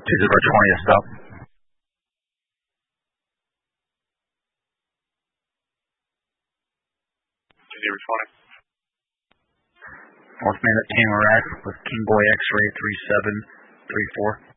20 stop. North Man at Tango Rack with King Boy X-Ray 3734.